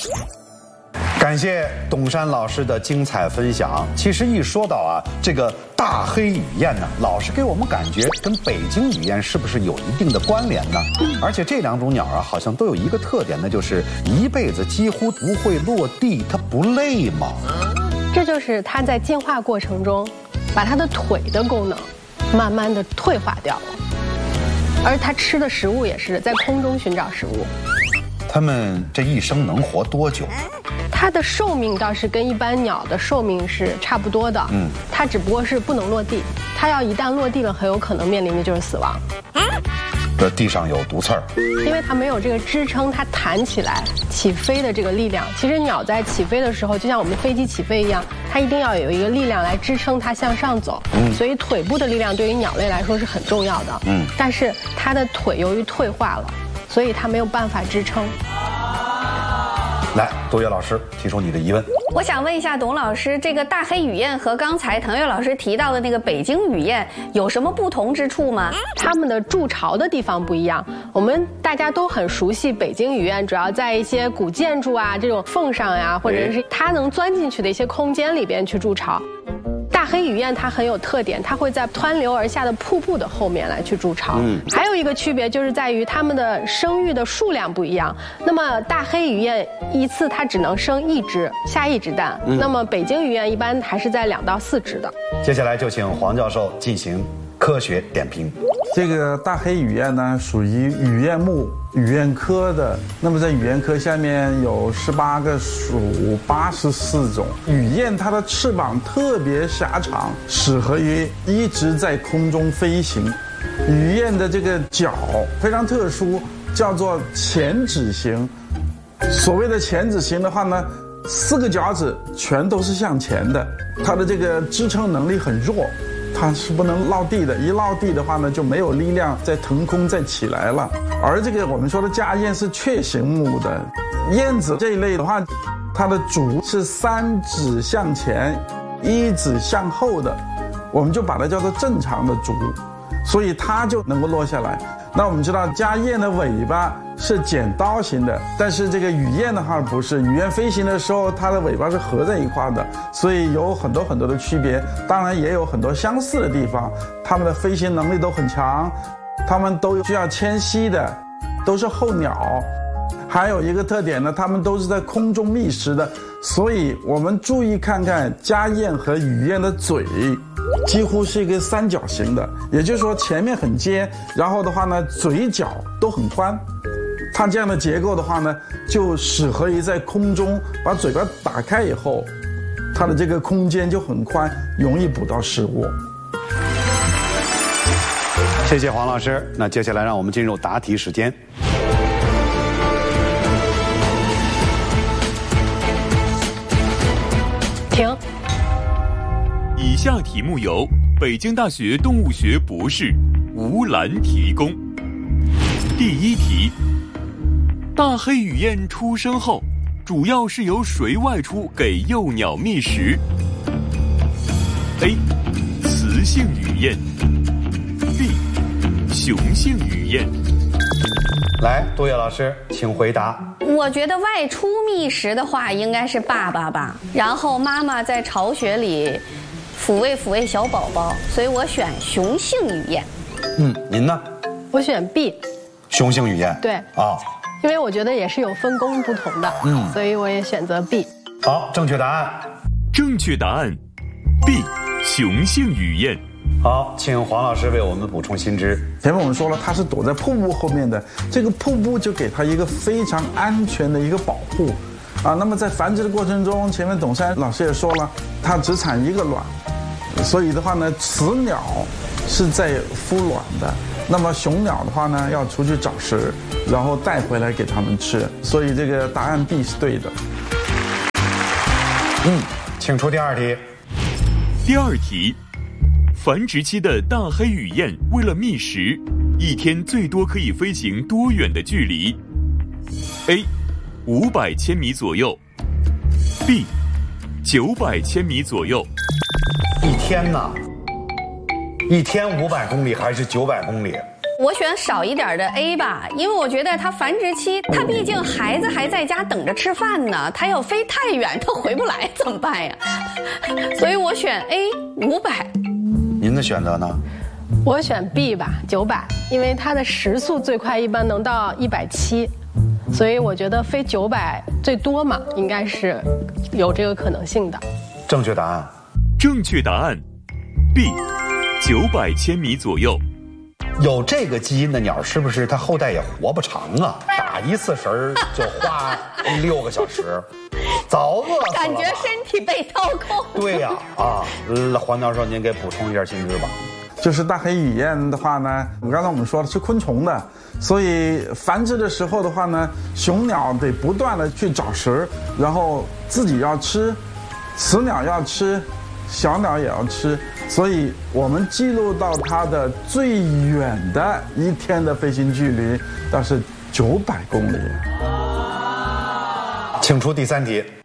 感谢董珊老师的精彩分享。其实一说到这个大黑雨燕呢，老是给我们感觉跟北京雨燕是不是有一定的关联呢？而且这两种鸟好像都有一个特点呢，就是一辈子几乎不会落地，它不累吗？ 这就是它在进化过程中，把它的腿的功能慢慢的退化掉了，而它吃的食物也是在空中寻找食物。 它们这一生能活多久？ 它的寿命倒是跟一般鸟的寿命是差不多的，它只不过是不能落地。它要一旦落地了，很有可能面临的就是死亡。 这地上有毒刺儿， 因为它没有这个支撑它弹起来起飞的这个力量。其实鸟在起飞的时候，就像我们飞机起飞一样，它一定要有一个力量来支撑它向上走。所以腿部的力量对于鸟类来说是很重要的。但是它的腿由于退化了，所以它没有办法支撑。 来，杜月老师提出你的疑问。 我想问一下董老师，这个大黑雨燕和刚才腾跃老师提到的那个北京雨燕有什么不同之处吗？ 它们的筑巢的地方不一样。我们大家都很熟悉北京雨燕，主要在一些古建筑这种缝上或者是它能钻进去的一些空间里边去筑巢。大黑雨燕它很有特点，它会在湍流而下的瀑布的后面来去筑巢。还有一个区别就是在于它们的生育的数量不一样。那么大黑雨燕一次它只能生1只，下1只蛋。那么北京雨燕一般还是在2到4只的。 接下来就请黄教授进行科学点评。 这个大黑雨燕呢，属于雨燕目雨燕科的。那么在雨燕科下面有18个属84种。雨燕它的翅膀特别狭长，适合于一直在空中飞行。雨燕的这个脚非常特殊，叫做前趾形。所谓的前趾形的话呢，4个脚趾全都是向前的，它的这个支撑能力很弱。它是不能落地的，一落地的话呢，就没有力量再腾空再起来了。而这个我们说的家燕是雀形目的，燕子这一类的话，它的足是3指向前，1指向后的，我们就把它叫做正常的足，所以它就能够落下来。那我们知道家燕的尾巴是剪刀型的，但是这个雨燕的话不是，雨燕飞行的时候它的尾巴是合在一块的，所以有很多的区别，当然也有很多相似的地方。它们的飞行能力都很强，它们都需要迁徙的，都是候鸟。还有一个特点呢，它们都是在空中觅食的，所以我们注意看看家燕和雨燕的嘴几乎是一个3角形的，也就是说前面很尖，然后的话呢嘴角都很宽。它这样的结构的话呢，就适合于在空中把嘴巴打开以后，它的这个空间就很宽，容易捕到食物。 谢谢黄老师。那接下来让我们进入答题时间。 停。 以下题目由北京大学动物学博士吴兰提供。第一题，大黑雨燕出生后，主要是由谁外出给幼鸟觅食 ？A. 雌性雨燕 B. 雄性雨燕。 来，杜月老师，请回答。 我觉得外出觅食的话，应该是爸爸吧，然后妈妈在巢穴里抚慰小宝宝，所以我选雄性雨燕。 您呢？ 我选 B。 雄性雨燕。 对因为我觉得也是有分工不同的，所以我也选择 B。 好，正确答案。 正确答案 B， 雄性雨燕。 好，请黄老师为我们补充新知。 前面我们说了，它是躲在瀑布后面的，这个瀑布就给它一个非常安全的一个保护那么在繁殖的过程中，前面董珊老师也说了，它只产1个卵，所以的话呢，雌鸟是在孵卵的，那么雄鸟的话呢，要出去找食，然后带回来给它们吃，所以这个答案 B 是对的。 请出第二题。 第二题，繁殖期的大黑雨燕为了觅食，一天最多可以飞行多远的距离 ？A. 500千米左右 B. 900千米左右。 一天呢？一天500公里还是900公里？ 我选少一点的 A 吧，因为我觉得它繁殖期，它毕竟孩子还在家等着吃饭呢，它要飞太远，它回不来怎么办呀？所以我选 A 500。 您的选择呢？ 我选 B 吧，900，因为它的时速最快一般能到170，所以我觉得飞900最多嘛，应该是有这个可能性的。 正确答案。 正确答案 B， 900千米左右。 有这个基因的鸟，是不是它后代也活不长啊？打一次食儿就花6个小时，早饿死了吧。 感觉身体被掏空。 对呀，黄教授您给补充一下新知吧。 就是大黑雨燕的话呢，刚才我们说了是昆虫的，所以繁殖的时候的话呢，雄鸟得不断的去找食，然后自己要吃，雌鸟要吃，小鸟也要吃，所以我们记录到它的最远的一天的飞行距离，倒是900公里。 请出第3题。